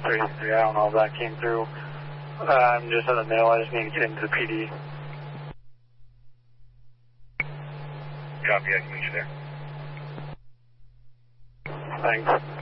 33. I don't know if that came through. I'm just in the middle. I just need to get into the PD. Copy, I can meet you there. Thanks.